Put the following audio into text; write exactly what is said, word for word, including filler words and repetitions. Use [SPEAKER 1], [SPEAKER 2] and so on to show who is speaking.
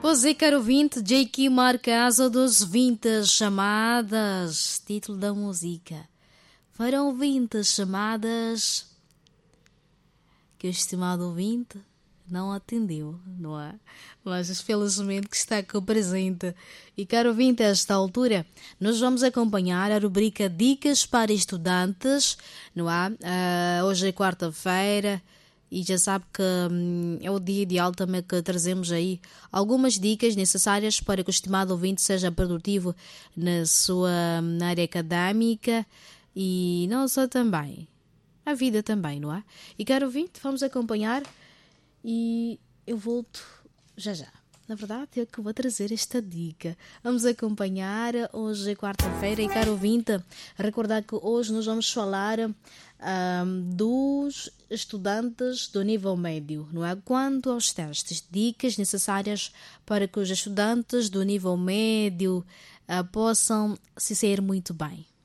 [SPEAKER 1] Pois é, caro ouvinte, J Q marca asa dos vinte chamadas. Título da música. Foram vinte chamadas que o estimado ouvinte não atendeu, não é? Mas felizmente que está aqui presente. E caro ouvinte, a esta altura, nós vamos acompanhar a rubrica Dicas para Estudantes, não é? Uh, hoje é quarta-feira. E já sabe que hum, é o dia ideal também que trazemos aí algumas dicas necessárias para que o estimado ouvinte seja produtivo na sua na área académica e não só também, a vida também, não é? E caro ouvinte, vamos acompanhar e eu volto já já. Na verdade, eu que vou trazer esta dica. Vamos acompanhar, hoje é quarta-feira e caro ouvinte, recordar que hoje nós vamos falar um, dos estudantes do nível médio, não é? Quanto aos testes, dicas necessárias para que os estudantes do nível médio uh, possam se sair muito bem.